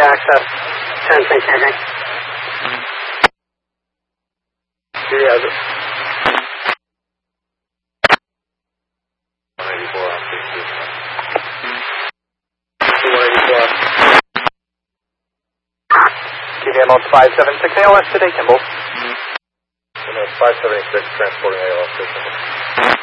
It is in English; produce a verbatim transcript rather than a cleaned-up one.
access ten St. Kevin. He has it. one eighty-four on six two. one eighty-four. T V M on five seven six A L S today, Kimball. five seventy-six transporting A L S.